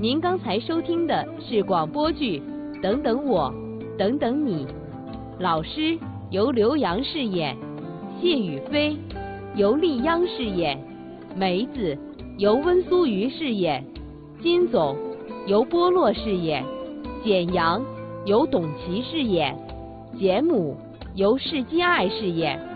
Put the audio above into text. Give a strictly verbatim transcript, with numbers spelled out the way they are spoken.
您刚才收听的是广播剧《等等我，等等你》，老师由刘洋饰演，谢雨菲由丽央饰演，梅子由温苏瑜饰演，金总由波洛饰演，简阳由董琦饰演，简母由释金爱饰演。